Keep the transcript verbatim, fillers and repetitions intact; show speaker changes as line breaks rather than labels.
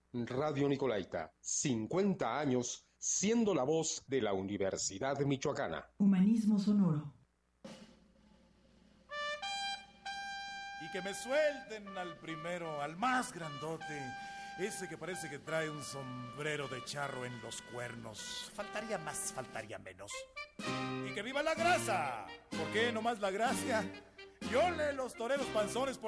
Radio Nicolaita, cincuenta años siendo la voz de la Universidad Michoacana.
Humanismo sonoro.
Y que me suelten al primero, al más grandote, ese que parece que trae un sombrero de charro en los cuernos. Faltaría más, faltaría menos. ¡Y que viva la grasa! ¿Por qué nomás la gracia? Y ole los toreros panzones por